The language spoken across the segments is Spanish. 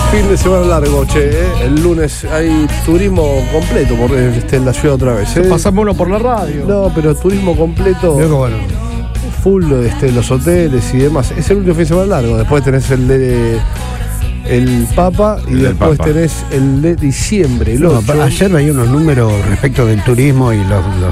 Fin de semana largo, che, El lunes hay turismo completo por en la ciudad otra vez, Pasamos uno por la radio. No, pero turismo completo. Creo que bueno. Full los hoteles y demás. Es el último fin de semana largo. Después tenés el de el Papa y después tenés el de diciembre, el 8. No, ayer veía unos números respecto del turismo y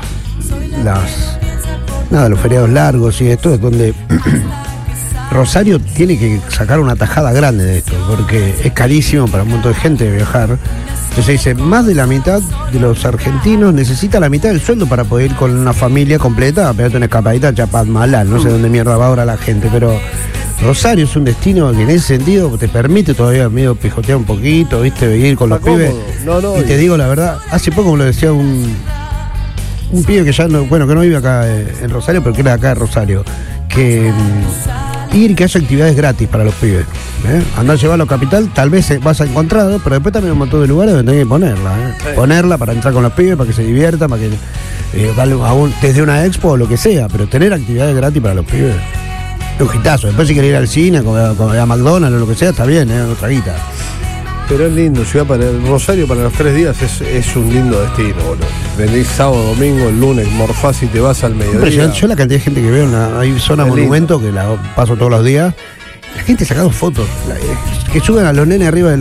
los feriados largos y esto, donde Rosario tiene que sacar una tajada grande de esto, porque es carísimo para un montón de gente viajar. Entonces dice, más de la mitad de los argentinos necesita la mitad del sueldo para poder ir con una familia completa a pegarte una escapadita a Chapadmalal. No sé dónde mierda va ahora la gente, pero Rosario es un destino que en ese sentido te permite todavía medio pijotear un poquito, ¿viste? Ir con los pibes. Y te digo la verdad, hace poco me lo decía un pibe que ya no, que no vive acá en Rosario, pero que era acá de Rosario, que ir y que haya actividades gratis para los pibes. Andar a llevarlo a Capital, tal vez vas a encontrar, pero después también hay un montón de lugares donde tenés que ponerla. Ponerla para entrar con los pibes, para que se diviertan, para que desde una expo o lo que sea, pero tener actividades gratis para los pibes. Un hitazo. Después si querés ir al cine, a McDonald's o lo que sea, está bien, otra guita. Pero es lindo, ciudad para el Rosario para los 3 días es un lindo destino, boludo. Venís sábado, domingo, el lunes, morfás y te vas al mediodía. Yo la cantidad de gente que veo, hay zona es monumento lindo, que la paso todos los días. La gente sacando fotos, que suben a los nenes arriba de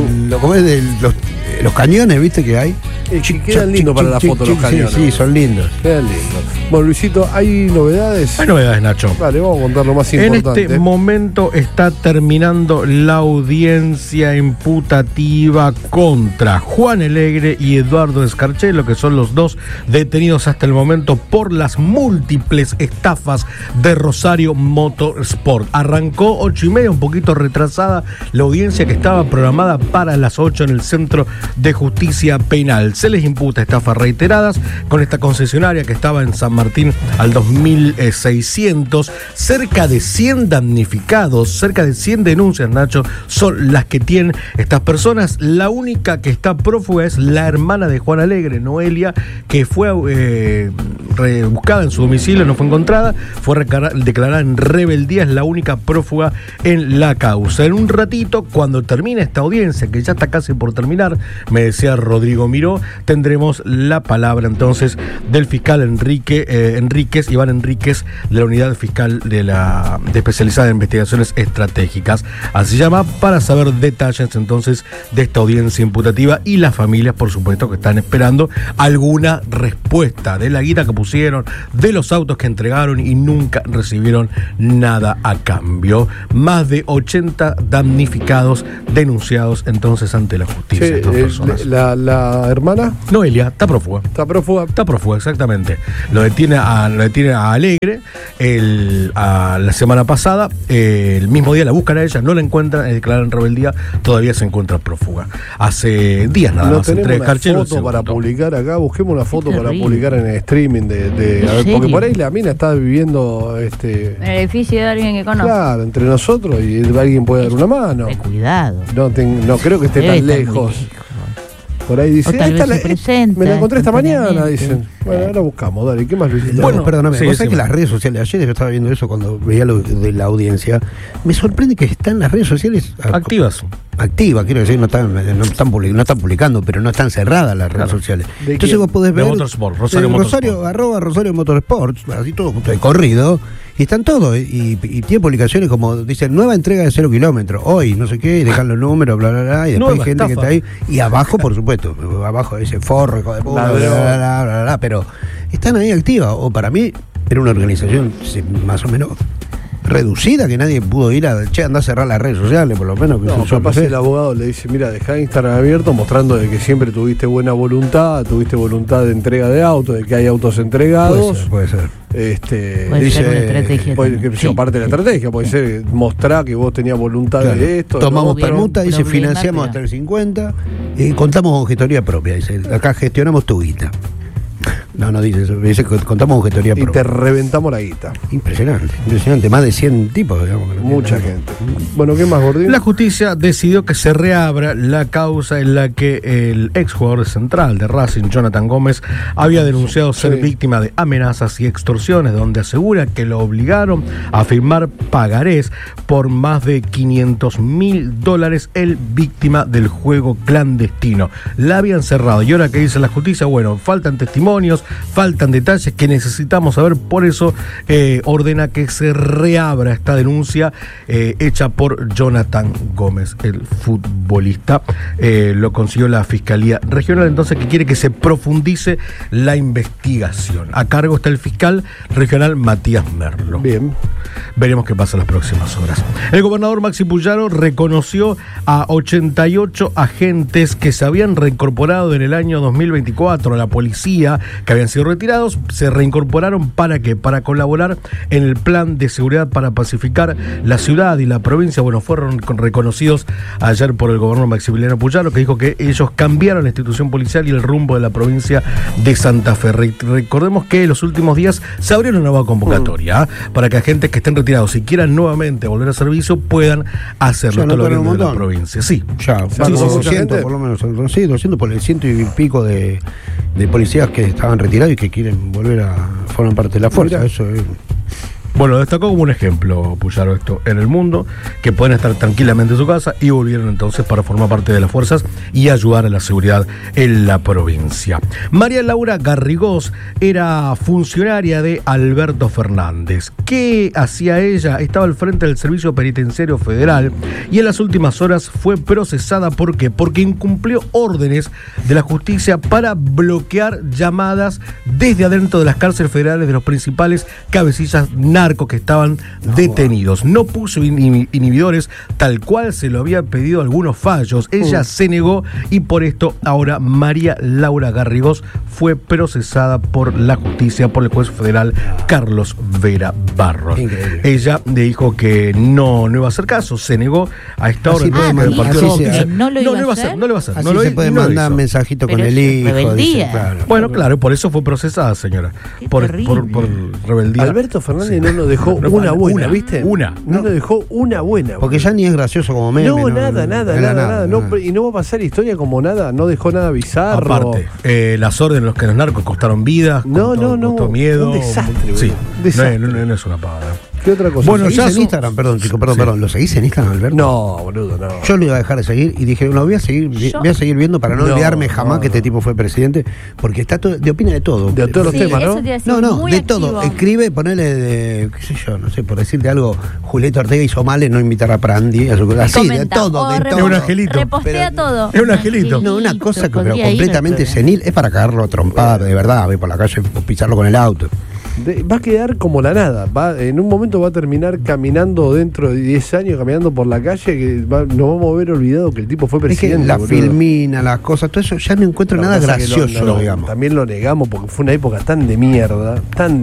los cañones, ¿viste? Que hay. Quedan lindos para la foto los cañones. Sí, son lindos. Quedan lindos. Bueno, Luisito, ¿hay novedades? Hay novedades, Nacho. Vale, vamos a contar lo más importante. En este momento está terminando la audiencia imputativa contra Juan Alegre y Eduardo Scarchello, que son los dos detenidos hasta el momento por las múltiples estafas de Rosario Motorsport. Arrancó 8:30, un poquito retrasada la audiencia que estaba programada para las 8 en el Centro de Justicia Penal. Se les imputa estafas reiteradas con esta concesionaria que estaba en San Martín al 2600. Cerca de 100 damnificados, cerca de 100 denuncias, Nacho, son las que tienen estas personas. La única que está prófuga es la hermana de Juan Alegre, Noelia, que fue buscada en su domicilio, no fue encontrada, fue declarada en rebeldía, es la única prófuga en la causa. En un ratito, cuando termine esta audiencia, que ya está casi por terminar, me decía Rodrigo Miró, tendremos la palabra entonces del fiscal Iván Enríquez, de la unidad fiscal de especializada en investigaciones estratégicas, así se llama, para saber detalles entonces de esta audiencia imputativa, y las familias, por supuesto, que están esperando alguna respuesta de la guita que pusieron, de los autos que entregaron y nunca recibieron nada a cambio. Más de 80 damnificados denunciados entonces ante la justicia. Sí, estas personas. La hermana Noelia está prófuga. Está prófuga, exactamente. Lo detiene a Alegre la semana pasada. El mismo día la buscan a ella, no la encuentran, declaran rebeldía, todavía se encuentra prófuga. Hace días nada más. Tenemos una foto para publicar acá, busquemos una foto para publicar en el streaming a ver, porque por ahí la mina está viviendo el edificio de alguien que conoce. Claro, entre nosotros, y alguien puede dar una mano. Cuidado. No creo que esté tan lejos. Por ahí dice, me la encontré esta mañana, dicen. Bueno, ahora buscamos, dale, ¿qué más, Luisito? Bueno, perdóname, vos sabés que las redes sociales, ayer yo estaba viendo eso cuando veía lo de la audiencia, me sorprende que están las redes sociales activas, quiero decir, no están publicando, pero no están cerradas las redes sociales. Entonces vos podés ver Rosario Rosario Motorsport, así todo de corrido, y están todos, y tiene publicaciones como dicen, nueva entrega de 0 kilómetros, hoy, no sé qué, y dejan los números, bla, bla, bla, y después hay gente que está ahí, y abajo, por supuesto, abajo dice forro, hijo de puta, bla, bla, bla, bla, bla, pero están ahí activas, o para mí era una organización más o menos reducida, que nadie pudo ir andá a cerrar las redes sociales, por lo menos. No, capaz el abogado le dice, mira, dejá Instagram abierto, mostrando de que siempre tuviste buena voluntad, de entrega de autos, de que hay autos entregados. Puede ser. Puede ser una estrategia. Parte de la estrategia, puede ser mostrar que vos tenías voluntad de esto. Tomamos permuta, dice, financiamos hasta el 50 y contamos con gestoría propia, dice, acá gestionamos tu guita. No dice eso. Dice que contamos con teoría y te reventamos la guita. Impresionante. Más de 100 tipos, digamos. Mucha gente. Bueno, ¿qué más, Gordín? La justicia decidió que se reabra la causa en la que el exjugador central de Racing, Jonathan Gómez, había denunciado ser víctima de amenazas y extorsiones, donde asegura que lo obligaron a firmar pagarés por más de $500.000, el víctima del juego clandestino. La habían cerrado. Y ahora que dice la justicia, bueno, faltan testimonios, faltan detalles que necesitamos saber, por eso ordena que se reabra esta denuncia hecha por Jonathan Gómez, el futbolista. Lo consiguió la Fiscalía Regional, entonces, que quiere que se profundice la investigación. A cargo está el fiscal regional Matías Merlo. Bien. Veremos qué pasa en las próximas horas. El gobernador Maxi Puyaro reconoció a 88 agentes que se habían reincorporado en el año 2024 a la policía, que habían sido retirados. Se reincorporaron ¿para qué? Para colaborar en el plan de seguridad para pacificar la ciudad y la provincia. Bueno, fueron reconocidos ayer por el gobernador Maximiliano Puyaro, que dijo que ellos cambiaron la institución policial y el rumbo de la provincia de Santa Fe. Recordemos que en los últimos días se abrió una nueva convocatoria para que agentes que estén retirados, si quieran nuevamente volver a servicio, puedan hacerlo. Esto lo de la provincia. Sí. Ya, sí, 200 por lo menos. Sí, 200 por el 100 y pico de policías que estaban retirados y que quieren volver a formar parte de la fuerza. Mira. Eso es. Bueno, destacó como un ejemplo, Puyaro, esto en el mundo, que pueden estar tranquilamente en su casa, y volvieron entonces para formar parte de las fuerzas y ayudar a la seguridad en la provincia. María Laura Garrigós era funcionaria de Alberto Fernández. ¿Qué hacía ella? Estaba al frente del Servicio Penitenciario Federal y en las últimas horas fue procesada. ¿Por qué? Porque incumplió órdenes de la justicia para bloquear llamadas desde adentro de las cárceles federales de los principales cabecillas narcos que estaban detenidos. No puso inhibidores, tal cual se lo había pedido algunos fallos. Ella se negó y por esto ahora María Laura Garrigós fue procesada por la justicia, por el juez federal Carlos Vera Barros. Increíble. Ella le dijo que no iba a hacer caso, se negó a esta orden. No le iba a hacer. Así se puede mandar un mensajito con el hijo. Dice, claro. Bueno, claro, por eso fue procesada, señora. Por rebeldía. Alberto Fernández no nos dejó una buena, ¿viste? No nos dejó una buena. Porque ya ni es gracioso como meme. No, nada. No, y no va a pasar historia como nada, no dejó nada bizarro. Aparte, las órdenes los que los narcos costaron vida, costó miedo. Un desastre. Sí, desastre. No es una pavada. ¿Qué otra cosa? Bueno, ya en Instagram, perdón. ¿Lo seguís en Instagram, Alberto? No, boludo, no. Yo lo iba a dejar de seguir y dije, voy a seguir viendo para no olvidarme jamás que este tipo fue presidente, porque está opina de todo. De todos los temas, ¿no? No, de todo. Escribe, ponele de, qué sé yo, no sé, por decirte algo, Julieta Ortega hizo mal en no invitar a Prandi, así, de todo. Es un angelito. Repostea todo. Es un angelito. No, una cosa que pero completamente senil, es para cagarlo a trompar, de verdad, voy por la calle o pisarlo con el auto. Va a quedar como la nada. En un momento va a terminar caminando dentro de 10 años, caminando por la calle, que nos vamos a haber olvidado que el tipo fue presidente. Es que la filmina, las cosas, todo eso, ya no encuentro nada gracioso, digamos. También lo negamos porque fue una época tan de mierda,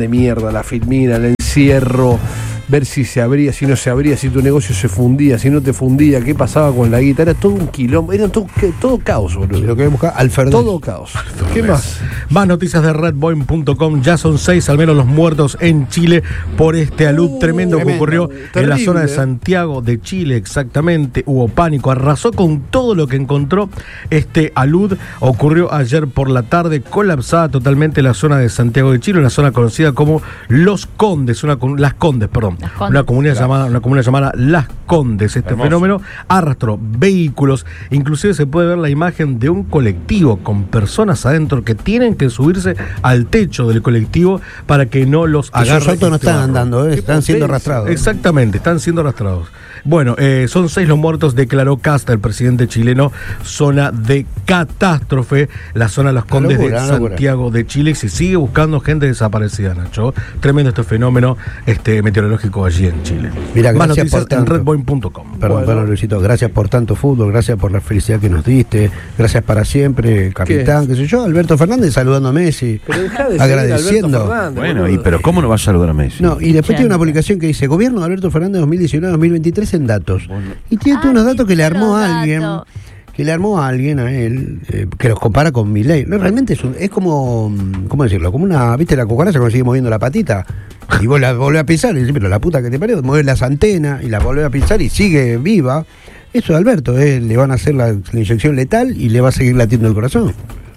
la filmina, el encierro, ver si se abría, si no se abría, si tu negocio se fundía, si no te fundía, qué pasaba con la guita. Era todo un quilombo, era todo caos, boludo. Lo que buscar todo caos. ¿Qué más? Más noticias de redboeing.com. Ya son 6 al menos los muertos en Chile por este alud tremendo que ocurrió en la zona de Santiago de Chile, exactamente. Hubo pánico, arrasó con todo lo que encontró este alud. Ocurrió ayer por la tarde, colapsada totalmente la zona de Santiago de Chile, una zona conocida como Los Condes, Las Condes, una comunidad llamada Las Condes. Este fenómeno arrastró vehículos, inclusive se puede ver la imagen de un colectivo con personas adentro que tienen que subirse al techo del colectivo para que no los agarren. Esos autos no están andando, están siendo arrastrados. Exactamente, están siendo arrastrados. Bueno, son 6 los muertos, declaró Casta, el presidente chileno, zona de catástrofe, la zona de Los Condes de Santiago de Chile, y se sigue buscando gente desaparecida, Nacho. Tremendo este fenómeno meteorológico allí en Chile. Mira, más noticias noticias en redboeing.com. Perdón, Luisito, gracias por tanto fútbol, gracias por la felicidad que nos diste, gracias para siempre, capitán, qué sé yo, Alberto Fernández saludando a Messi, agradeciendo. Bueno, pero ¿cómo no va a saludar a Messi? No, y después tiene una publicación que dice, gobierno de Alberto Fernández 2019-2023 en datos. Y tiene todos unos datos que le armó a alguien, que le armó a alguien a él que los compara con Milei. No, realmente es como, ¿cómo decirlo? Como una, ¿viste la cucaracha cuando sigue moviendo la patita? Y vos la volvés a pisar y decís, pero la puta que te parió, mueves las antenas y la volvés a pisar y sigue viva. Eso de Alberto, le van a hacer la inyección letal y le va a seguir latiendo el corazón.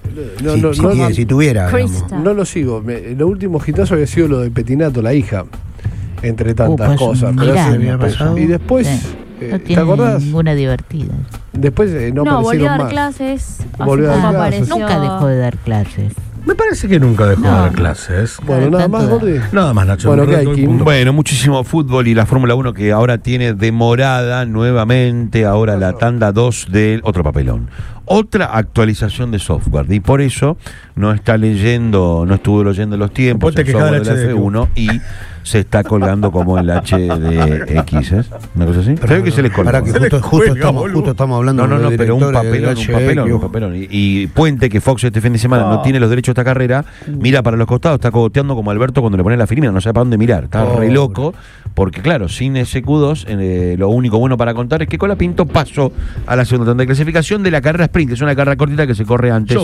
Si tuviera. No lo sigo. Lo último hitazo había sido lo de Petinato, la hija, entre tantas cosas. Y después, no ¿te acordás? Ninguna divertida. Después no volvió a dar más. clases. Volvió a dar clases. Nunca dejó de dar clases. Me parece que nunca dejó de dar clases. Bueno, nada más, Gordi. Nada más, Nacho. Bueno, ¿qué hay, Kim? Bueno, muchísimo fútbol y la Fórmula 1 que ahora tiene demorada nuevamente, ahora la tanda 2 del otro papelón. Otra actualización de software y por eso no estuvo leyendo los tiempos el software de la F1 y se está colgando como el HDX, ¿eh? ¿Una cosa así? Creo que se les colgó. Para que justo estamos hablando de pero un papelón. Y Puente, que Fox este fin de semana no tiene los derechos de esta carrera, mira para los costados, está cogoteando como Alberto cuando le pone la filmina, no sabe para dónde mirar, está re loco, porque claro, sin ese Q2, lo único bueno para contar es que Colapinto pasó a la segunda tanda de clasificación de la carrera sprint, que es una carrera cortita que se corre antes.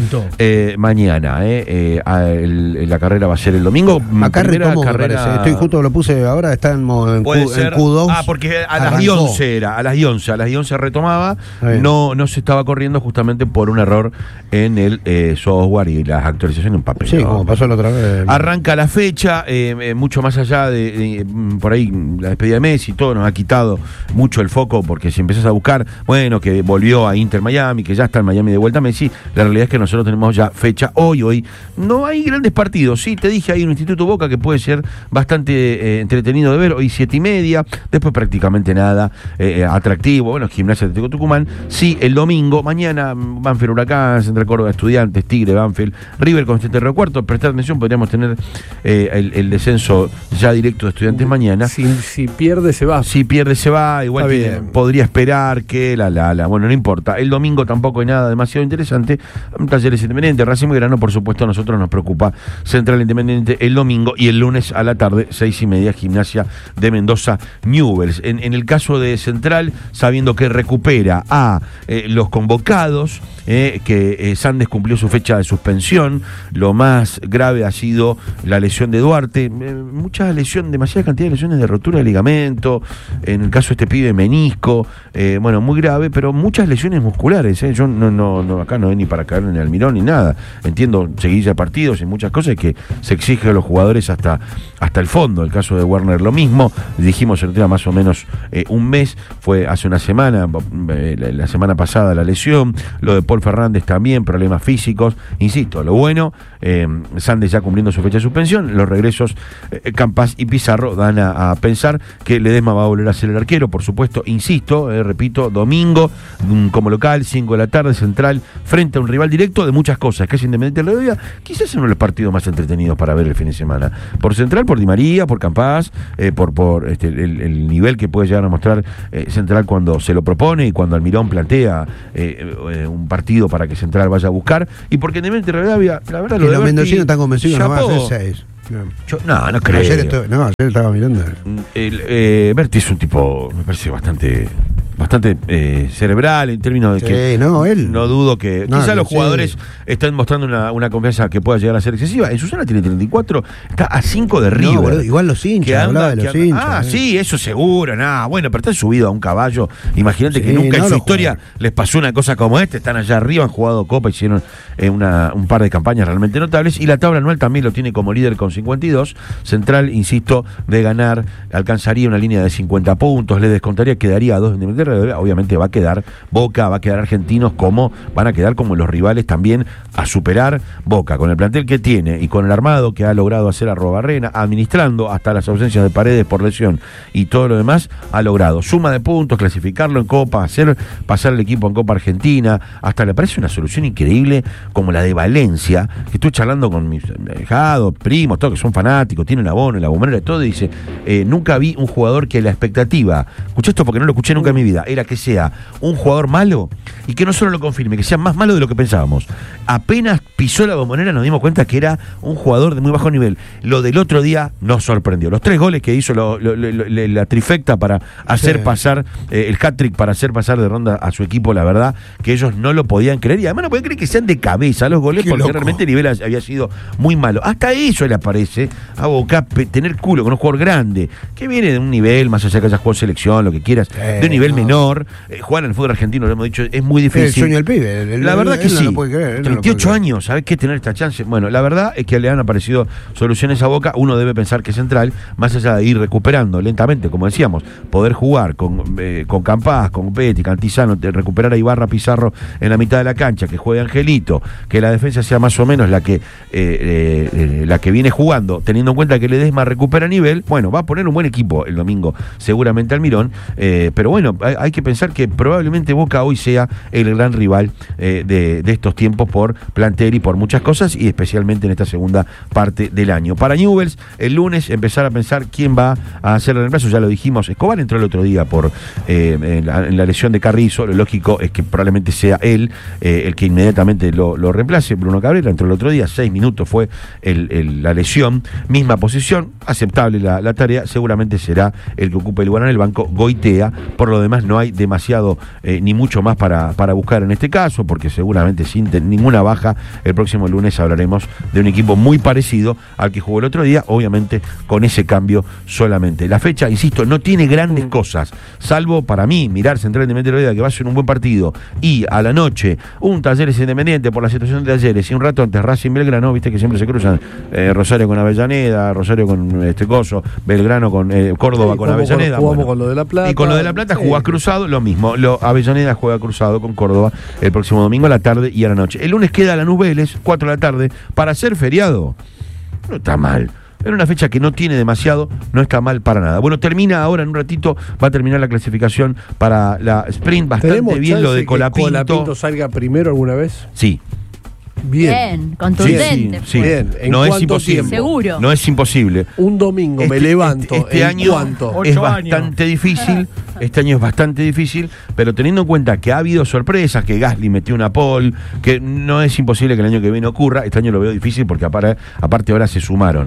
Mañana, la carrera va a ser el domingo. Primera carrera. Estoy justo lo puse ahora, está en Q2. Porque a las 11 era, a las 11 retomaba, no se estaba corriendo justamente por un error en el software y las actualizaciones en papel. Sí, como pasó la otra vez. Arranca la fecha, mucho más allá de por ahí la despedida de Messi, todo nos ha quitado mucho el foco, porque si empezás a buscar, bueno, que volvió a Inter Miami, que ya está en Miami de vuelta Messi, la realidad es que nosotros tenemos ya fecha hoy no hay grandes partidos, sí, te dije, hay un Instituto Boca que puede ser bastante entretenido de ver, hoy 7:30, después prácticamente nada atractivo, bueno, Gimnasia Atlético Tucumán, sí, el domingo, mañana Banfield Huracán, Central Córdoba Estudiantes, Tigre, Banfield, River con Terrero Cuarto, prestar atención, podríamos tener el descenso ya directo de Estudiantes mañana. Si pierde se va. Si pierde se va, igual podría esperar que bueno, no importa, el domingo tampoco hay nada demasiado interesante, Talleres Independiente, Racing Belgrano, por supuesto a nosotros nos preocupa Central Independiente el domingo y el lunes a la tarde, 6:30, Gimnasia de Mendoza, Newell's. En el caso de Central, sabiendo que recupera a los convocados, que Sandes cumplió su fecha de suspensión, lo más grave ha sido la lesión de Duarte, demasiada cantidad de lesiones de rotura de ligamento, en el caso de este pibe menisco, bueno, muy grave, pero muchas lesiones musculares, yo no acá no hay ni para caer en el Almirón ni nada, entiendo seguidilla de partidos y muchas cosas que se exige a los jugadores hasta el fondo. El caso de Werner lo mismo, dijimos el tema más o menos un mes, fue hace una semana, la semana pasada la lesión, lo de Paul Fernández también, problemas físicos, insisto, lo bueno, Sandes ya cumpliendo su fecha de suspensión, los regresos Campas y Pizarro dan a pensar que Ledesma va a volver a ser el arquero, por supuesto, insisto, repito, domingo como local, 5 de la tarde, Central, frente a un rival directo de muchas cosas, que es Independiente del Rivadavia, quizás uno de los partidos más entretenidos para ver el fin de semana, por Central, por Di María, por Campas, por el nivel que puede llegar a mostrar Central cuando se lo propone y cuando Almirón plantea un partido para que Central vaya a buscar, y porque Independiente del Rivadavia, la verdad, los mendocinos están convencidos que no va a hacer 6. No creo. Ayer estaba mirando. Berti es un tipo, me parece bastante cerebral en términos de que no dudo que quizás los jugadores están mostrando una confianza que pueda llegar a ser excesiva. En Susana tiene 34, está a 5 de River. Boludo, igual los hinchas, hablaba de los hinchas. Sí, eso seguro, bueno, pero está subido a un caballo. Imagínate que nunca en su historia les pasó una cosa como esta. Están allá arriba, han jugado Copa, hicieron un par de campañas realmente notables, y la tabla anual también lo tiene como líder con 52. Central, insisto, de ganar alcanzaría una línea de 50 puntos, le descontaría, quedaría a 2 de Independiente. Obviamente va a quedar Boca, va a quedar Argentinos, van a quedar como los rivales también a superar Boca, con el plantel que tiene y con el armado que ha logrado hacer Arrobarrena, administrando hasta las ausencias de Paredes por lesión y todo lo demás, ha logrado suma de puntos, clasificarlo en Copa, hacer pasar el equipo en Copa Argentina, hasta le parece una solución increíble como la de Valencia, que estoy charlando con mis hijados, primos, todos que son fanáticos, tienen abono, la bombonera y todo, y dice, nunca vi un jugador que la expectativa, escuché esto porque no lo escuché nunca en mi vida, era que sea un jugador malo y que no solo lo confirme, que sea más malo de lo que pensábamos. Apenas pisó la Bombonera nos dimos cuenta que era un jugador de muy bajo nivel. Lo del otro día nos sorprendió. Los 3 goles que hizo la trifecta para hacer pasar, el hat-trick para hacer pasar de ronda a su equipo, la verdad que ellos no lo podían creer, y además no podían creer que sean de cabeza los goles, Qué porque loco. realmente el nivel había sido muy malo. Hasta eso le aparece a Boca tener culo con un jugador grande, que viene de un nivel, más allá que haya jugado selección, lo que quieras, de un nivel menor. Jugar en el fútbol argentino, lo hemos dicho, es muy difícil. El sueño del pibe. La verdad que él no sí. lo puede creer, él no lo puede 38 creer. años, ¿sabes qué? Tener esta chance. Bueno, la verdad es que le han aparecido soluciones a Boca. Uno debe pensar que es central, más allá de ir recuperando lentamente, como decíamos, poder jugar con Campás, con Petty, Cantizano, recuperar a Ibarra, Pizarro en la mitad de la cancha, que juegue Angelito, que la defensa sea más o menos la que viene jugando, teniendo en cuenta que Ledesma recupera nivel. Bueno, va a poner un buen equipo el domingo, seguramente Almirón, pero bueno, hay que pensar que probablemente Boca hoy sea el gran rival de estos tiempos por plantel y por muchas cosas, y especialmente en esta segunda parte del año. Para Newell's, el lunes empezar a pensar quién va a hacer el reemplazo. Ya lo dijimos, Escobar entró el otro día en la lesión de Carrizo. Lo lógico es que probablemente sea él el que inmediatamente lo reemplace. Bruno Cabrera entró el otro día, 6 minutos fue la lesión, misma posición, aceptable la tarea, seguramente será el que ocupe el lugar en el banco, Goitea. Por lo demás no hay demasiado ni mucho más para buscar en este caso, porque seguramente sin ninguna baja, el próximo lunes hablaremos de un equipo muy parecido al que jugó el otro día, obviamente con ese cambio solamente. La fecha, insisto, no tiene grandes cosas, salvo para mí mirar Central Independiente de Loida, que va a ser un buen partido, y a la noche un Talleres Independiente por la situación de Talleres, y un rato antes Racing Belgrano, viste que siempre se cruzan Rosario con Avellaneda, Rosario con Coso, Belgrano con Córdoba con Avellaneda. Jugamos con lo de La Plata. Y con lo de La Plata sí. jugás cruzado, lo mismo. Avellaneda juega cruzado con Córdoba el próximo domingo a la tarde y a la noche. El lunes queda Lanús Vélez, 4 de la tarde, para ser feriado. No está mal. En una fecha que no tiene demasiado, no está mal para nada. Bueno, termina ahora, en un ratito, va a terminar la clasificación para la sprint. Bastante bien lo de Colapinto. ¿Colapinto salga primero alguna vez? Sí. Bien, contundente. Sí. Bien. ¿En No es cuánto imposible. tiempo? Seguro. No es imposible. Un domingo me levanto. Este ¿en año cuánto? es 8 años. bastante difícil. Este año es bastante difícil, pero teniendo en cuenta que ha habido sorpresas, que Gasly metió una pole, que no es imposible que el año que viene ocurra. Este año lo veo difícil porque aparte ahora se sumaron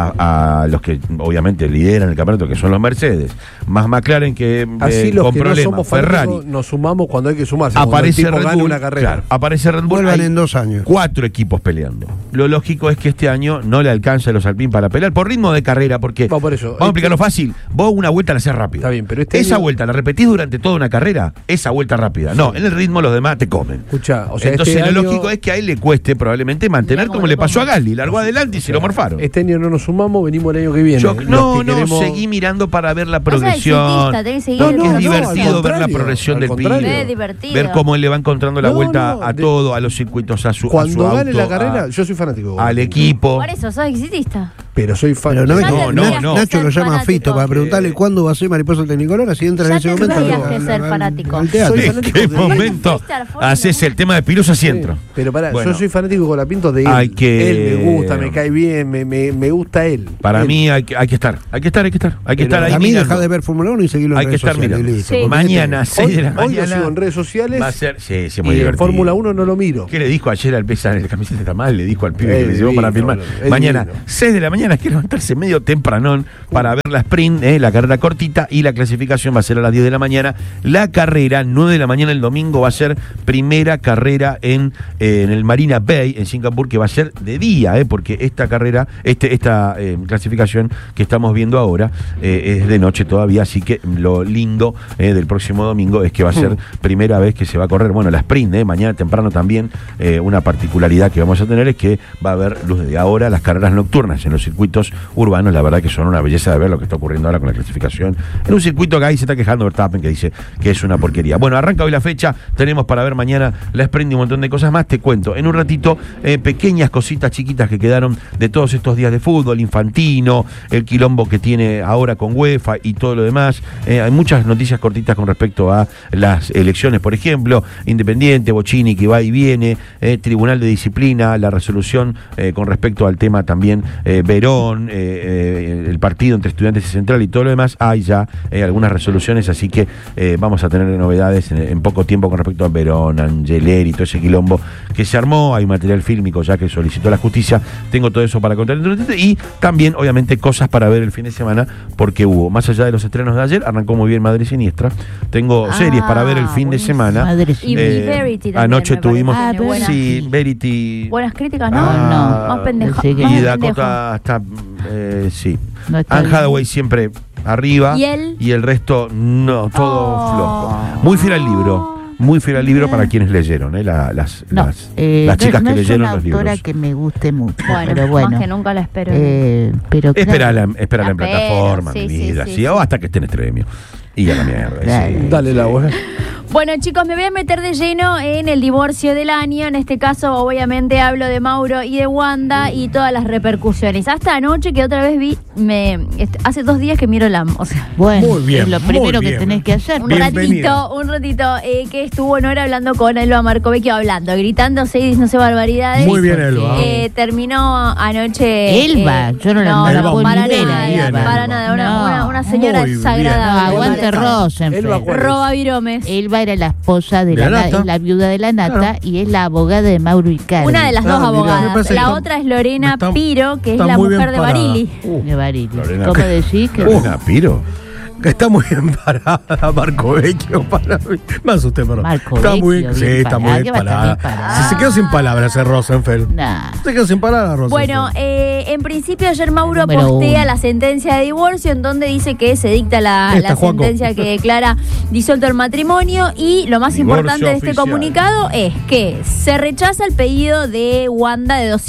a los que obviamente lideran el campeonato, que son los Mercedes, más McLaren, que Así los con que problemas, no somos Ferrari. fanáticos nos sumamos cuando hay que sumarse. Aparece cuando el tipo Red gana Bull, una carrera. claro, aparece Red Bull. Vuelvan Hay en 2 años. 4 equipos peleando. Lo lógico es que este año no le alcanza a los Alpine para pelear por ritmo de carrera, porque No, por eso. vamos a explicarlo fácil. Vos una vuelta la haces rápida. Está bien, pero este esa año- vuelta la repetís durante toda una carrera, esa vuelta rápida. No, en el ritmo los demás te comen. Escuchá, o sea, Entonces este lo año- lógico es que a él le cueste probablemente mantener Mira como cómo le lo pasó a comen. Gasly. Largó adelante y se lo morfaron. Este año no nos sumamos, venimos el año que viene. Yo- Los no, que no, queremos- seguí mirando para ver la No seas progresión. exitista, tenés que seguir No, el no, es camino. divertido al ver la contrario, progresión al del contrario. pibe. Es divertido. Ver cómo él le va encontrando la No, vuelta no, a todo, a los circuitos, a su Cuando auto, gane la carrera, yo soy fanático. al equipo. Por eso, sos exitista. Pero soy fan. Pero no, Ya no, tendrías no. que Nacho ser lo llama a fanático. Fito para preguntarle cuándo va a ser mariposa tecnicolor, así entra en Ya ese momento. tendrías que ser fanático. al teatro. Soy ¿En fanático qué de- momento Fuiste a la Fórmula haces el tema de Pilusa Sí, Centro? pero pará, Bueno. yo soy fanático de Colapinto de él. Hay que- Él me gusta, me cae bien, me gusta él. Para Él. mí hay que estar Pero ahí A mí mirando. deja de ver Fórmula 1 y seguirlo en Hay que redes estar sociales, mirando. y listo. Sí. Porque Mañana, 6 de la Hoy lo mañana. sigo en redes sociales Va a ser, sí, muy y en divertido. Fórmula 1 no lo miro. ¿Qué le dijo ayer al Pesa en el camiseta está mal? Le dijo al pibe que le llevó divino, para filmar. boludo, es Mañana, divino. 6 de la mañana, hay que levantarse medio tempranón para ver la sprint, la carrera cortita, y la clasificación va a ser a las 10 de la mañana. La carrera, 9 de la mañana el domingo, va a ser primera carrera en el Marina Bay, en Singapur, que va a ser de día, porque esta carrera, esta clasificación que estamos viendo ahora es de noche todavía, así que lo lindo del próximo domingo es que va a ser primera vez que se va a correr, bueno, la sprint, mañana temprano también. Una particularidad que vamos a tener es que va a haber luz de ahora, las carreras nocturnas en los circuitos urbanos, la verdad que son una belleza de ver lo que está ocurriendo ahora con la clasificación en un circuito que ahí se está quejando Verstappen, que dice que es una porquería. Bueno, arranca hoy la fecha, tenemos para ver mañana la sprint y un montón de cosas más. Te cuento en un ratito pequeñas cositas chiquitas que quedaron de todos estos días de fútbol, Infantino, el quilombo que tiene ahora con UEFA y todo lo demás. Hay muchas noticias cortitas con respecto a las elecciones, por ejemplo, Independiente, Bocini que va y viene, Tribunal de Disciplina, la resolución con respecto al tema también Perón, el partido entre Estudiantes y Central y todo lo demás, hay ya algunas resoluciones, así que vamos a tener novedades en poco tiempo con respecto a Perón, Angeleri y todo ese quilombo que se armó. Hay material fílmico ya que solicitó la justicia. Tengo todo eso para contar y también, obviamente, cosas para ver el fin de semana, porque hubo, más allá de los estrenos de ayer, arrancó muy bien Madre Siniestra. Tengo series para ver el fin de semana. Y Verity también. Anoche tuvimos Verity. Buenas críticas, ¿no? No. Más pendejo. Y Dakota está, sí. No está Anne Hathaway siempre arriba. ¿Y el resto no, todo flojo. Muy fiel al libro. Muy fiel al libro para quienes leyeron, las chicas que leyeron los libros. No es una autora que me guste mucho, bueno, pero bueno. Más que nunca la espero. Pero Espérala en plataforma, sí, mi vida, sí, sí, o hasta que esté en Extremio. Y a la mierda. Sí. Dale la voz. Bueno, chicos, me voy a meter de lleno en el divorcio del año. En este caso, obviamente, hablo de Mauro y de Wanda y todas las repercusiones. Hasta anoche, que otra vez vi, hace 2 días que miro o sea, bueno, muy bien, es lo primero muy que bien. tenés que hacer. un ratito que estuvo Nora hablando con Elba Marcovecchio, gritándose y diciéndose barbaridades. Muy bien, Elba. Terminó anoche. Elba, yo no la Elba, muy para bien, nada, Elba. para nada. Una señora Muy bien. desagradable. No, aguante Rosenfeld. Elba, ¿cuál es? Roba Viromes. Elba era la esposa de la Nata. es la viuda de la Nata, Claro. y es la abogada de Mauro Icardi. Una de las dos mira, me abogadas. parece que La está- otra es Lorena está- Piro, que es está la muy mujer bien de parada. Barili. De Barili. Lorena. ¿Cómo decís que? Lorena Piro. Está muy bien parada Marco Vecchio para mí. Me asusté, perdón. Marco está muy Vecchio, sí, bien está muy parada. bien ¿Qué va a estar parada. bien parada? Se quedó sin palabras ese Rosenfeld. Nah. Se quedó sin palabras Rosenfeld. Bueno, en principio ayer Mauro Número postea 1. la sentencia de divorcio en donde dice que se dicta la Juaco. sentencia que declara disuelto el matrimonio, y lo más Divorcio importante de este oficial. comunicado es que se rechaza el pedido de Wanda de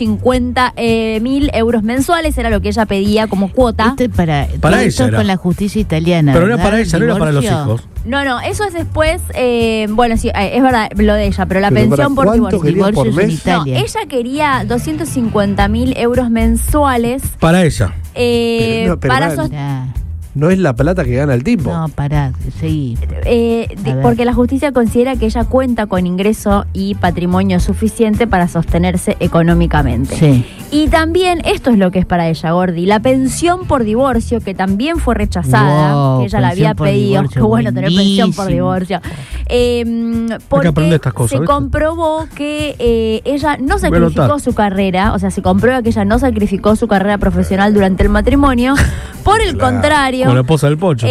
250.000 euros mensuales, era lo que ella pedía como cuota. Esto es para Para todo ella esto era. con la justicia italiana. Pero no era ¿verdad? para ella, no era para los Divorcio. hijos. No, eso es después, bueno, sí, es verdad lo de ella, pero la Pero pensión ¿para por cuánto divorcio. quería por Divorcios en mes? No, Italia. ella quería 250.000 euros mensuales Para ella. Pero no, pero para mal. sostener. Nah, No es la plata que gana el tipo. no, pará, seguí. ver. Porque la justicia considera que ella cuenta con ingreso y patrimonio suficiente para sostenerse económicamente. Sí. Y también, esto es lo que es para ella, Gordi, la pensión por divorcio, que también fue rechazada, Wow, que ella la había pensión por pedido. divorcio, Qué bueno tener pensión por buenísimo. divorcio. aprender Porque estas cosas, se ¿viste? comprobó que ella no Voy a anotar. sacrificó su carrera, o sea, se comprueba que ella no sacrificó su carrera profesional durante el matrimonio. Por el contrario, Con la esposa del Pocho.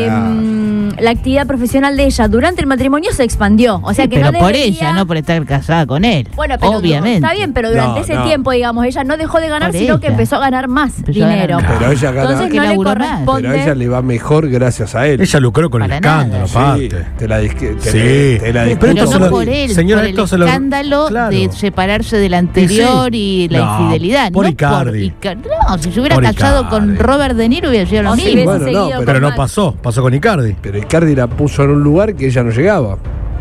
la actividad profesional de ella durante el matrimonio se expandió. O sea que Pero no por debería- ella, no por estar casada con él. Bueno, pero obviamente. está bien, pero durante No, ese no. tiempo, digamos, ella no dejó de ganar, Por sino que ella. empezó a ganar más Empezó a dinero. ganar más. Pero ella gana. Entonces Que no le laburó más. corresponde. Pero a ella le va mejor gracias a él. Ella lucró con el Para escándalo, nada. Sí, aparte. te la disque- te- Sí. te la Pero discuto. Pero esto se no lo- por él, señora, por el esto se lo- escándalo claro. de separarse del anterior y la No, infidelidad. por no Icardi. No, si se hubiera Por casado Icardi. con Robert De Niro hubiera sido lo O si mismo. hubiese Bueno, no, seguido pero Pero con no Max. pasó con Icardi. Pero Icardi la puso en un lugar que ella no llegaba.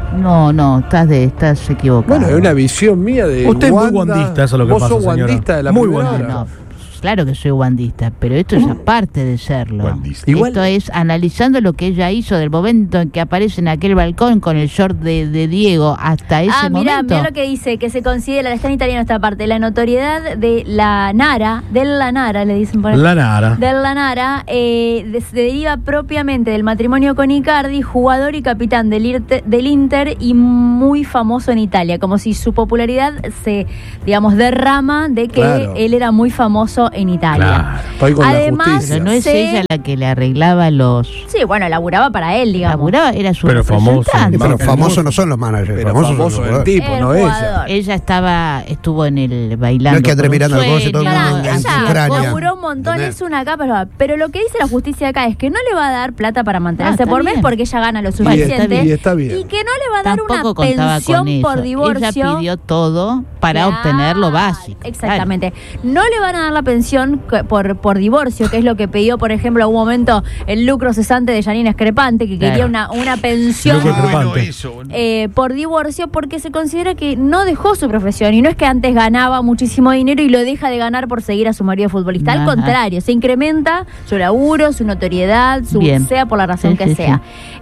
No, estás equivocado. Bueno, es una visión mía de. Usted es muy Wanda. guandista, eso es lo que Vos pasa, sos señora. guandista de la Muy primera guandista. hora. No, claro que soy guandista, pero esto es aparte de serlo. Guandista. Igual- Esto es analizando lo que ella hizo del momento en que aparece en aquel balcón con el short de Diego hasta ese Mira momento. lo que dice, que se considera, está en italiano esta parte, la notoriedad de la Nara, le dicen por ahí. La Nara. Del Lanara se deriva propiamente del matrimonio con Icardi, jugador y capitán del Inter y muy famoso en Italia, como si su popularidad se, digamos, derrama de que Claro. él era muy famoso en Italia. Claro. Estoy con Además, la justicia. Pero no es Sí. ella la que le arreglaba los... Sí, bueno, laburaba para él, digamos. Laburaba, era su Pero famoso. representante. Pero Hermoso. famosos no son los managers. Pero famosos son famoso los el jugadores. tipo, El no ella. jugador. Ella estuvo en el bailando. No es que ande por un mirando el coche, todo el Pará, mundo en ella Ucrania. laburó un montón, ¿Entendés? es una capa, pero lo que dice la justicia acá es que no le va a dar plata para mantenerse está por mes bien. porque ella gana lo Y suficiente. está bien. Y que no le va a dar Tampoco una contaba pensión con eso. por divorcio. Ella pidió todo para obtener lo básico. Exactamente. No le van a dar la pensión por divorcio, que es lo que pidió, por ejemplo, a un momento el lucro cesante de Janine Escrepante, que quería Claro. una pensión Lucro Bueno, Crepante. eso. por divorcio, porque se considera que no dejó su profesión. Y no es que antes ganaba muchísimo dinero y lo deja de ganar por seguir a su marido futbolista. Al Ajá. contrario, se incrementa su laburo, su notoriedad, Bien. sea por la razón Sí, que sí, sea.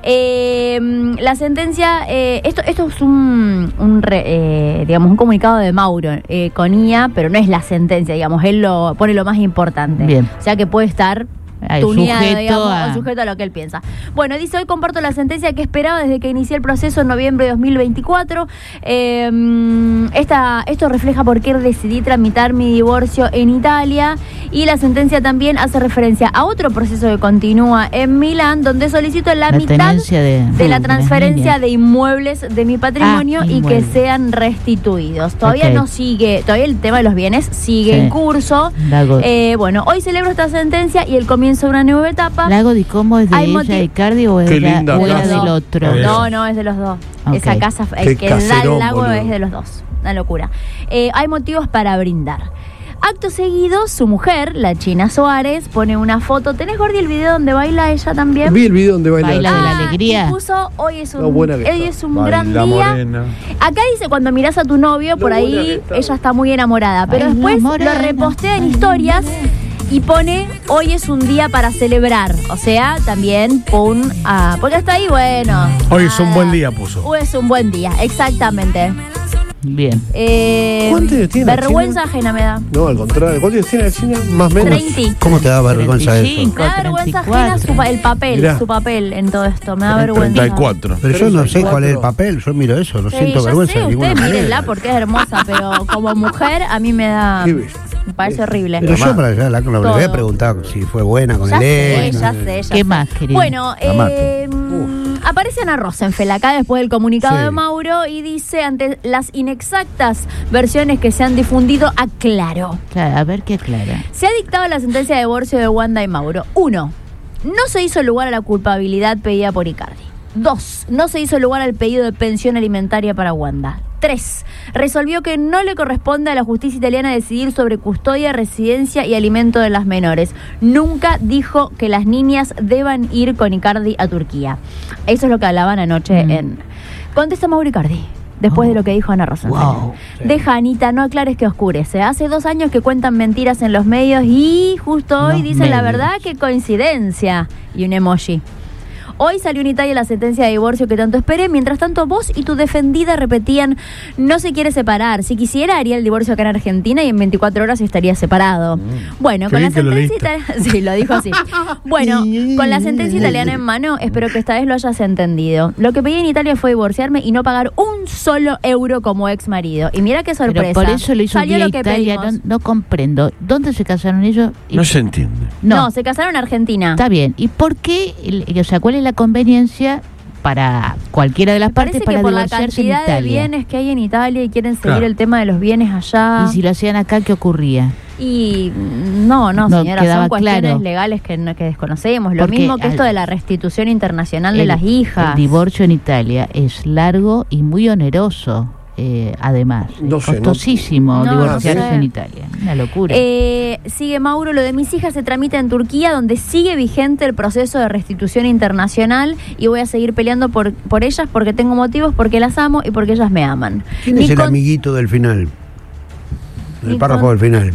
La sentencia, esto es digamos, un comunicado de Mauro con IA, pero no es la sentencia, digamos, él lo pone pone lo más importante. Bien. O sea que puede estar tuneado, sujeto digamos, a- o sujeto a lo que él piensa. Bueno, dice, hoy comparto la sentencia que esperaba desde que inicié el proceso en noviembre de 2024. Esto refleja por qué decidí tramitar mi divorcio en Italia, y la sentencia también hace referencia a otro proceso que continúa en Milán, donde solicito la mitad tenencia de la las transferencia niñas. de inmuebles de mi patrimonio y que inmuebles. sean restituidos. Todavía Ok. no sigue, todavía el tema de los bienes sigue Sí. en curso. Lago, Bueno, hoy celebro esta sentencia y el comienzo de una nueva etapa. Lago de cómo es de Hay ella, Icardi, o Qué es la, linda o era casa. del otro. No, es de los dos. Ok. Esa casa, Qué el que da caserón, el lago boludo. es de los dos. Una locura. Hay motivos para brindar. Acto seguido, su mujer, la China Suárez, pone una foto. ¿Tenés, Gordi, el video donde baila ella también? Vi el video donde baila. Baila de la alegría. Y puso, hoy es un, Lo buena que hoy está. es un gran Baila día. morena. Acá dice, cuando mirás a tu novio, por buena que ahí está. ella está muy enamorada. Pero Ay, después no, morena. lo repostea en historias y pone, hoy es un día para celebrar. O sea, también porque está ahí, bueno. Hoy es un buen día, puso. Hoy es un buen día, exactamente. Bien. ¿Cuántos años tiene la Vergüenza ajena me da. No, al contrario. ¿Cuántos años tiene la China? Más o menos. 30. ¿Cómo te da vergüenza eso? 35. Me da vergüenza 34. ajena el papel, Mirá. su papel en todo esto. Me da vergüenza. 34. Pero yo no sé 34. cuál es el papel, yo miro eso, no Sí, siento ya vergüenza sé, de ninguna ustedes mírenla manera. porque es hermosa, pero como mujer a mí me da. Qué bello. Me parece horrible. Pero yo para allá le voy a Todo. preguntar si fue buena con Ya el sé, ex. ya sé, ya ¿Qué sé. más, querido? Bueno, La mato. aparece Ana Rosenfeld acá después del comunicado Sí. de Mauro y dice, ante las inexactas versiones que se han difundido, aclaro. Claro, a ver qué aclara. Se ha dictado la sentencia de divorcio de Wanda y Mauro. 1. No se hizo lugar a la culpabilidad pedida por Icardi. 2. No se hizo lugar al pedido de pensión alimentaria para Wanda. 3. Resolvió que no le corresponde a la justicia italiana decidir sobre custodia, residencia y alimento de las menores. Nunca dijo que las niñas deban ir con Icardi a Turquía. Eso es lo que hablaban anoche en... Contesta Mauro Icardi, después de lo que dijo Ana Rosenfeld. Wow. Deja, Anita, no aclares que oscurece. Hace 2 años que cuentan mentiras en los medios y justo hoy Los dicen la medios. verdad, qué coincidencia. Y un emoji. Hoy salió en Italia la sentencia de divorcio que tanto esperé. Mientras tanto, vos y tu defendida repetían, no se quiere separar. Si quisiera, haría el divorcio acá en Argentina y en 24 horas estaría separado. Bueno, Qué con la bien que lo sentencia italiana... Sí, lo dijo así. Bueno, con la sentencia italiana en mano, espero que esta vez lo hayas entendido. Lo que pedí en Italia fue divorciarme y no pagar un solo euro como ex marido. Y mira qué sorpresa. Pero por eso lo hizo Salió vía lo que Italia. pedimos. No comprendo. ¿Dónde se casaron ellos? Y- No se entiende. No, se casaron en Argentina. Está bien. ¿Y por qué? O sea, ¿cuál es la conveniencia para cualquiera de las Parece partes que para por la divorciarse en cantidad de Italia? bienes que hay en Italia y quieren seguir Claro. el tema de los bienes allá. Y si lo hacían acá, ¿qué ocurría? Y no, No señora, quedaba son cuestiones claro. legales que desconocemos. Lo Porque mismo que esto al- de la restitución internacional de El- las hijas. El divorcio en Italia es largo y muy oneroso, además. No Es sé, costosísimo no divorciarse sé. en Italia. Una locura. Sigue Mauro, lo de mis hijas se tramita en Turquía, donde sigue vigente el proceso de restitución internacional y voy a seguir peleando por ellas porque tengo motivos, porque las amo y porque ellas me aman. ¿Quién Ni es el con- amiguito del final? Ni El párrafo con- del final.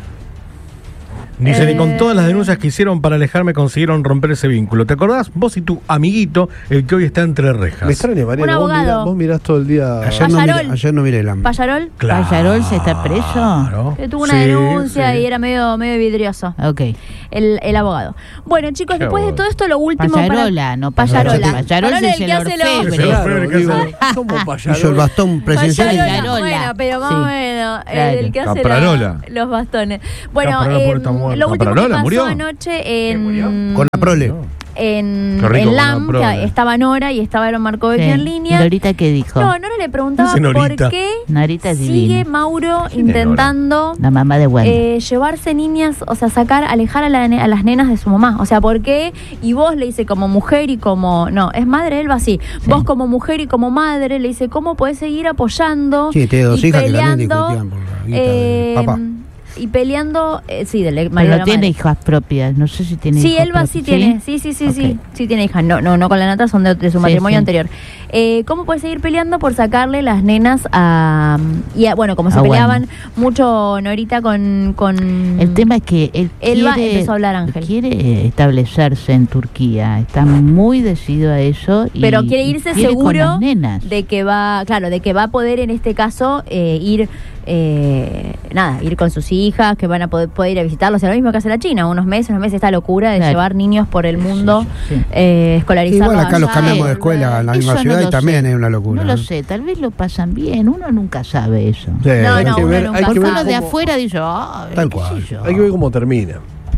Dice, ni con todas las denuncias que hicieron para alejarme consiguieron romper ese vínculo. ¿Te acordás? Vos y tu amiguito, el que hoy está entre rejas. Me extraña, Mariana. Un abogado. Vos mirás todo el día. Ayer no miré la... Payarol, ¿Payarol se está preso? Claro. que tuvo una Sí, denuncia sí. y era medio vidrioso. Ok. El abogado. Bueno, chicos, Qué después de abogado. todo esto, lo último Payarola, no Payarola. Payarola es el que hace los- orfebre. Claro, Claro, digo, Claro. ¿cómo payarol? Hizo el bastón presidencial. Payarola, Payarola. bueno, pero más Sí. o menos, Claro. el que hace Caprarola. los bastones. Bueno, Caprarola por esta muerte. lo último que Caprarola pasó murió. anoche Con la prole. en Qué rico con LAM, la prole. que estaba Nora y estaba Aaron Markovich Sí. en ¿Y línea. Norita qué dijo? No, Nora le preguntaba Dice por Norita. qué Norita es sigue divina. Mauro ¿Quién es intentando La mamá de Wanda. llevarse niñas, o sea, alejar a las nenas de su mamá. O sea, ¿por qué? Y vos le dice como mujer y como... No, es madre, él va así. Sí. Vos como mujer y como madre le dice, ¿cómo podés seguir apoyando? Sí, tiene 2 y hijas que también peleando, discutían por la guita del papá. Y peleando, sí, del marido Pero de no la tiene madre. hijas propias. No sé si tiene Sí, hijos Elba sí propios. tiene, sí, Ok. sí tiene hijas, no con la nata, son de su matrimonio sí. anterior. ¿Cómo puede seguir peleando por sacarle las nenas bueno, como se A peleaban mucho Norita con El tema es que él Elba quiere, empezó a hablar Ángel. quiere establecerse en Turquía. Está muy decidido a eso. Y, pero quiere irse y quiere con seguro las nenas. de que va a poder en este caso ir nada, ir con sus hijas, que van a poder ir a visitarlos. O sea, lo mismo que hace la China, unos meses esta locura de llevar niños por el mundo, escolarizarlos. Igual acá los cambiamos de escuela en la misma ciudad y también es una locura. No lo sé, tal vez lo pasan bien, uno nunca sabe eso. Sí, No, Porque ver uno de cómo- afuera dice, Tal cual. Hay que ver cómo termina.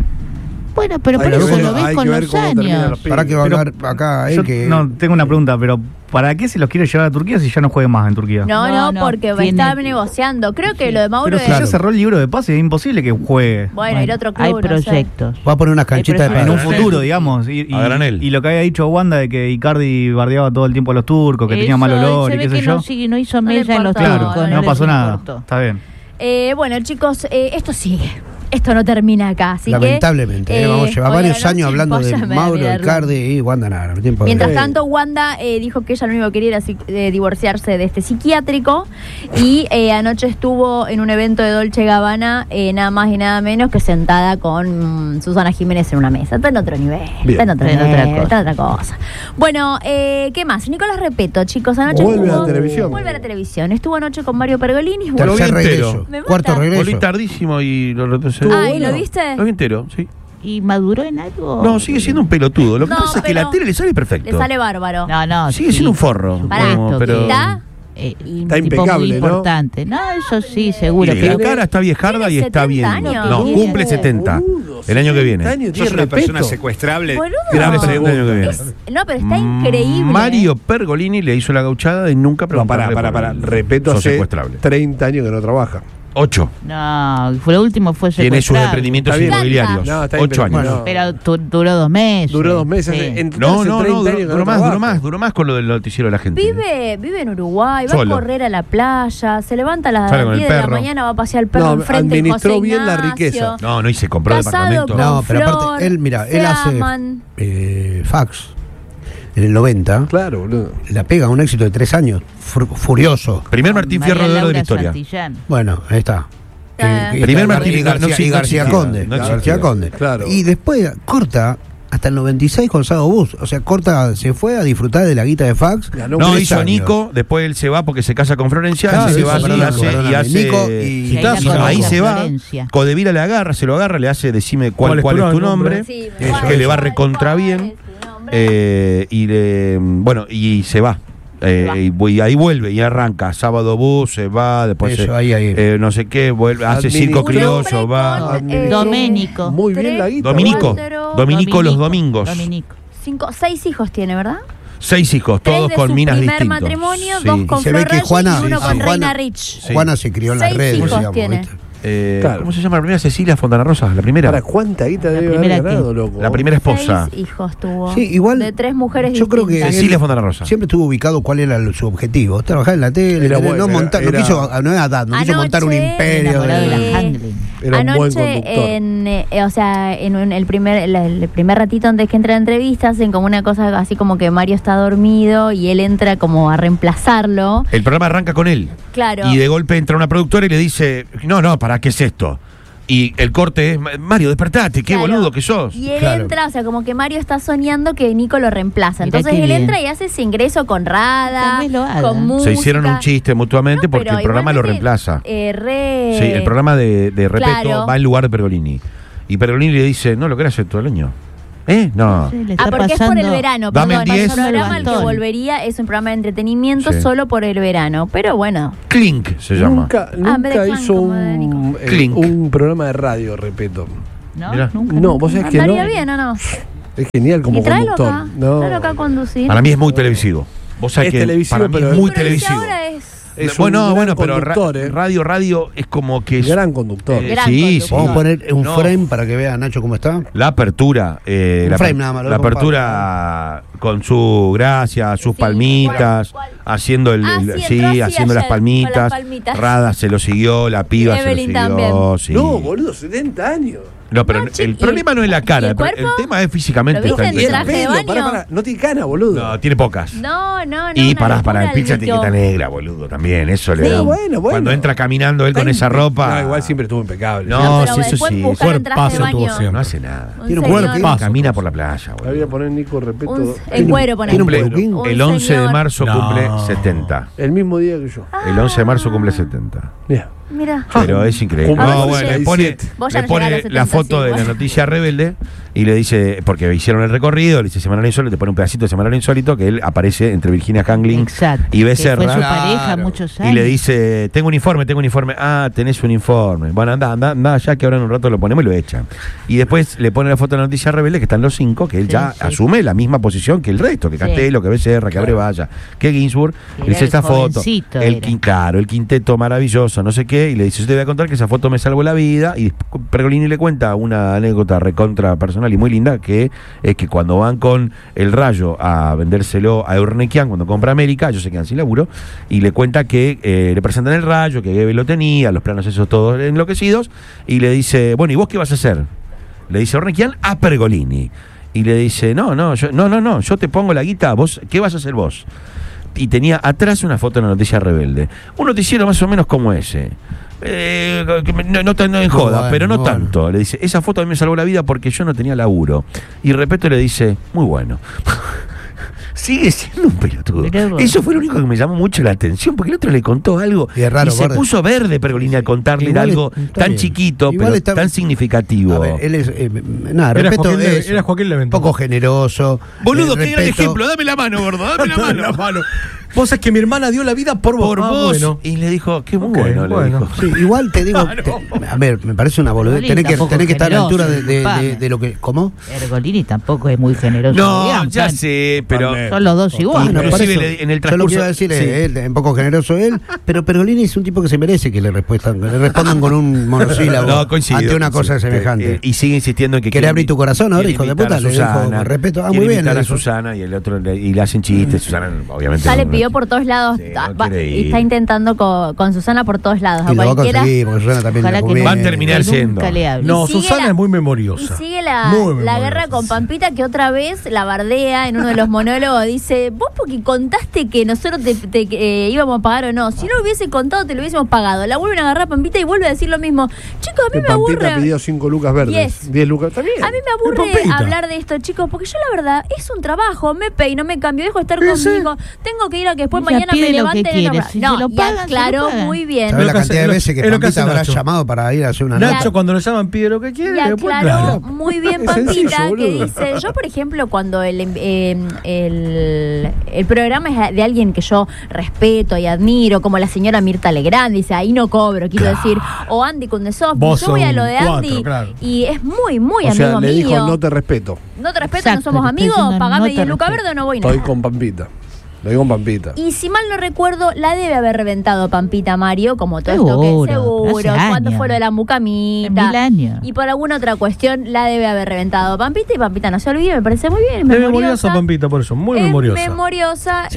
Bueno, pero por Hay que eso ver- lo ves hay con que ver los cómo terminan años. los pibes. Para que va a Pero hablar acá Yo que no, tengo una pregunta, pero ¿para qué se los quiere llevar a Turquía si ya no juegue más en Turquía? No, No, porque tiene- está negociando. Creo que lo de Mauro Pero es... si ya cerró el libro de pase, es imposible que juegue. Bueno, ir a otro club, hay no sé. proyectos. va a poner unas canchitas de En un pádel. futuro, digamos. A granel. Y lo que había dicho Wanda de que Icardi bardeaba todo el tiempo a los turcos, que tenía mal olor se y ve qué sé que yo. no hizo No le mella en los importó, Claro, turcos. no les pasó nada. importó. Está bien. Bueno, chicos, esto sigue. Esto no termina acá, así Lamentablemente, vamos, lleva hoy a varios la años noche hablando de impóyame a Mauro, mirarlo. Icardi y Wanda Nara. Tiempo de- Mientras tanto, Wanda dijo que ella lo único que quería era divorciarse de este psiquiátrico y anoche estuvo en un evento de Dolce Gabbana, nada más y nada menos que sentada con Susana Jiménez en una mesa. Está en otro nivel, Bien. está en otro Está en nivel, otra está en otra cosa. Bueno, ¿qué más? Nicolás Repeto, chicos, anoche Vuelve estuvo... a la televisión. Vuelve a la televisión. Estuvo anoche con Mario Pergolini. Lo vi Tercer entero. regreso. Me mata. Cuarto Volví regreso. tardísimo y lo retrocedí. Ah, ¿y lo viste? Lo vi entero, sí. ¿Y maduró en algo? No, sigue siendo un pelotudo. Lo que No, pasa es que pero la tele le sale perfecto. Le sale bárbaro. No, Sigue siendo un forro. Pará, como- pero... ¿está? Un Está tipo impecable, muy ¿no? importante. No, eso sí, seguro. Y Pero la cara está viejarda y Tiene está 70 bien. años. No, Tiene- cumple 70. Boludo, El año que 70 viene. años, ¿Sos tiene una persona respeto. secuestrable? Boludo. Gran presidente el año que viene. No, pero está increíble. Mario Pergolini le hizo la gauchada de nunca No, preguntarle para. por el- Respeto sos hace secuestrable. 30 años que no trabaja. 8. No, fue lo último fue Tiene sus secuestrado. emprendimientos Está bien. inmobiliarios. No, está bien, 8 pero- años. bueno. Pero duró 2 meses. Duró 2 meses. Sí. En total No, hace no, 30 no, años que duró más, trabaja. duró más con lo del noticiero de la gente. Vive en Uruguay, va Solo. a correr a la playa, se levanta a las Sale con el 10 de la perro. mañana, va a pasear el perro No, enfrente de administró José bien la Ignacio. riqueza. No, y se compró Casado departamento. con No, pero Flor, aparte, él, mira, se él hace aman. fax en el 90. Claro, boludo. La pega un éxito de 3 años. Furioso. Primer Martín María Fierro de oro de Laura la historia. Santillán. Bueno, ahí está. Primer Martín y García, no existía, y García no Conde. existía. García Conde. Claro. Y después corta hasta el 96 con Sado Bus. O sea, corta, se fue a disfrutar de la guita de fax. Ganó No, 3 hizo años. Nico, después él se va porque se casa con Florencia, Claro, y se hizo, va perdón, y hace, perdóname, Nico y Y ahí la Gitazo. ahí conoce se va. Florencia. Codevila le agarra, se lo agarra, le hace decime cuál es tu nombre, Sí, que le va recontra bien, y le, bueno, y se va. Y ahí vuelve y arranca sábado bus, se va, después Eso, ahí. no sé qué, vuelve, hace circo Administró. criollo, va. Administró Doménico. Muy bien la guita. Dominico, Cuatro. Dominico los domingos. Dominico. 6 hijos tiene, ¿verdad? 6 hijos, 3 todos de con su minas primer distintos. matrimonio, Sí. 2 con Y se ve Flor que Reyes Juana- y 1 con Juana- Reina Rich. Sí. Juana se crió en las 6 redes, hijos digamos, tiene. ¿viste? Claro. ¿Cómo se llama la primera? Cecilia Fontana Rosa, la primera. ¿Para cuánta guita debe primera haber ganado, que- loco? La primera esposa. 6 hijos tuvo. Sí, igual, De 3 mujeres yo creo que distintas. Cecilia Fontana Rosa. Siempre estuvo ubicado cuál era su objetivo. Trabajar en la tele, Era no bueno, montar, era- no quiso, no era edad, no quiso Anoche, montar un imperio. Enamorado de la Eh, handling. Era un buen Anoche, conductor. o sea, el primer ratito antes que entra la entrevista, hacen como una cosa así como que Mario está dormido y él entra como a reemplazarlo. El programa arranca con él. Claro. Y de golpe entra una productora y le dice, no, ¿para qué es esto? Y el corte es, Mario, despertate, qué Claro. boludo que sos. Y él Claro. entra, o sea, como que Mario está soñando que Nico lo reemplaza. Mirá Entonces qué él bien. entra y hace ese ingreso con Rada, Tal vez lo haga. con música. Se hicieron un chiste mutuamente No, porque pero el programa lo igualmente, reemplaza. re... Sí, el programa de Repeto Claro. va en lugar de Pergolini. Y Pergolini le dice, no, lo querés hacer todo el año. No. Sí, le está porque es por el pasando- verano, Dame perdón. 10. El programa al que Bastón. volvería es un programa de entretenimiento Sí. solo por el verano. Pero bueno, Clink se llama. Nunca, en vez de nunca Clank, hizo como de Nico. Clink. un programa de radio, repito. ¿No? Mirá. Nunca. No, vos sabés que no. andaría bien o no. Es genial como Y tráelo conductor. acá. No. Tráelo acá a conducir. Para mí es muy televisivo. Vos sabés Es que televisivo, para mí pero- es muy Pero televisivo. si ahora es... Es Bueno, un bueno, gran pero conductor, radio es como que es Gran conductor. Eh, Gran sí, conductor. sí. Vamos a poner un No. frame para que vea a Nacho cómo está. La apertura, Un la, frame nada más, lo la dejo apertura con su gracia, sus Sí, palmitas, ¿cuál? haciendo Ah, sí, entró así haciendo las ayer, palmitas. con las palmitas. Rada se lo siguió, la piba se lo Evelyn siguió. también. Sí. No, boludo, 70 años. No, pero No, el y- problema no es la ¿y cara, el el cuerpo? tema es físicamente. ¿Lo viste está en interesante. traje de Pelo, baño? pará, no tiene cana, boludo. No, tiene pocas. No. Y una para locura el pizza el etiqueta líquido. negra, boludo, también. Eso le Sí. da. Bueno. Cuando entra caminando él con esa ropa. No, igual siempre estuvo impecable. No, No, pero sí, eso después sí. buscar en traje de Cuerpazo tuvo baño. siempre. No hace nada. Un Tiene un señor. cuerpo, Camina por la playa, La boludo. voy a poner Nico, repito. En cuero pone. Tiene un Cumple- peluquín. Un el 11 de señor. marzo No. cumple 70. El mismo día que yo. El 11 de marzo cumple 70. Mira. Mira. Pero es increíble. ¿Cómo? No, bueno, le pone, Vos ya le no llegás a pone los 70, la foto sí, de la bueno. noticia rebelde y le dice, porque hicieron el recorrido, le dice Semanario Insólito, te pone un pedacito de Semanario Insólito que él aparece entre Virginia Hangling Exacto. y Que Becerra. fue su Claro. pareja muchos años. Y le dice, tengo un informe. Ah, tenés un informe. Bueno, anda ya que ahora en un rato lo ponemos y lo echan. Y después le pone la foto de la noticia rebelde, que están los 5, que él Sí, ya sí. asume la misma posición que el resto, que Sí. Castelo, que Becerra, que Abrevaya, que Ginsburg. Era Le dice el esta foto. jovencito, El, era. claro, el quinteto maravilloso, no sé qué. Y le dice, yo te voy a contar que esa foto me salvó la vida. Y Pergolini le cuenta una anécdota recontra personal y muy linda, que es que cuando van con el Rayo a vendérselo a Eurnequian, cuando compra América, ellos se quedan sin laburo, y le cuenta que le presentan el Rayo, que Goebbels lo tenía, los planos esos todos enloquecidos, y le dice, bueno, ¿y vos qué vas a hacer? Le dice Eurnequian a Pergolini. Y le dice, no, yo te pongo la guita, vos, ¿qué vas a hacer vos? Y tenía atrás una foto de la noticia rebelde. Un noticiero más o menos como ese. No en joda, Bueno, pero no bueno. tanto. Le dice, esa foto a mí me salvó la vida porque yo no tenía laburo. Y de repente le dice, muy bueno. Sigue siendo un pelotudo. Mirá vos. Eso fue lo único que me llamó mucho la atención, porque el otro le contó algo Y es raro, se Gordo. puso verde Pergolini al contarle Igual algo está tan bien. chiquito, Igual pero está- tan significativo. A ver, él es. Nada, Era respeto Joaquín es. era Joaquín Leventón. Poco generoso. Boludo, qué gran respeto. ejemplo. Dame la mano, gordo, dame la mano. Vos sabés que mi hermana dio la vida por vos. Por Ah, vos. bueno. Y le dijo, qué Ok, bueno, le bueno. dijo. Sí, igual te digo. A ver, me parece una boludez. Pergolini tampoco Tenés que estar a la altura generoso, de lo que. ¿Cómo? Pergolini tampoco es muy generoso. No, digamos, ya ¿saben? sé, pero Son los dos iguales. Bueno, Inclusive por eso, en el yo lo que transcurso- iba a decir es, sí. él es un poco generoso él, pero Pergolini es un tipo que se merece que le respondan con un monosílabo No, coincido. ante una cosa coincido. semejante. Y sigue insistiendo en que ¿Quiere abrir tu corazón ahora, quiere hijo de invitar puta? a Le dijo, Susana, con respeto. Ah, quiere muy bien, invitar le a dijo. Susana y el otro y le hacen chistes. Susana, obviamente. Ya le no- pidió por todos lados. Sí, no quiere ir. Está intentando con Susana por todos lados. Y A lo va a cualquiera. conseguir, porque Susana también Ojalá le que conviene. Va a terminar que siendo. nunca le hable. No, Y sigue Susana la- es muy Y memoriosa. sigue la Muy memoriosa. guerra con Pampita, que otra vez la bardea en uno de los monólogos. Dice, vos porque contaste que nosotros te íbamos a pagar o no. Si no lo hubiese contado, te lo hubiésemos pagado. La vuelven a agarrar a Pampita y vuelve a decir lo mismo. Chicos, a mí me Pampita aburre. pidió 5 lucas verdes. 10. 10 lucas también. A mí me aburre Pampita. hablar de esto, chicos, porque yo la verdad es un trabajo, me peino, me cambio, dejo de estar con Sí. mi hijo, tengo que ir a que después Ella mañana me pide lo que levanten en quiere, el si no, se lo y pagan, se lo aclaró pagan. muy bien. ¿Sabes la Lo que cantidad hace- de veces que es lo que Pampita hace habrá Nacho. llamado para ir a hacer una Ya. Nacho, cuando lo llaman, pide lo que quiere. Y después, aclaró claro. muy bien Es sencillo, Pampita, que boludo. dice, yo por ejemplo, cuando el programa es de alguien que yo respeto y admiro, como la señora Mirta Legrand, dice, ahí no cobro, quiero decir, o Andy Kundesov, Vos yo voy a son lo de Andy cuatro, claro. y es muy, muy O amigo sea, le mío. dijo, no te respeto. No te respeto, Exacto, no somos le estoy amigos, diciendo, pagame no te 10 lucas respeto. verde o no voy Estoy nada. con Pampita. Estoy con Pampita. Y si mal no recuerdo, la debe haber reventado Pampita Mario, como todo esto Seguro, que seguro, hace cuando años. fue lo de la mucamita. 1000 años. Y por alguna otra cuestión la debe haber reventado Pampita, y Pampita no se olvide, me parece muy bien, es Es memoriosa, memoriosa. Pampita, por eso. Muy Es memoriosa. memoriosa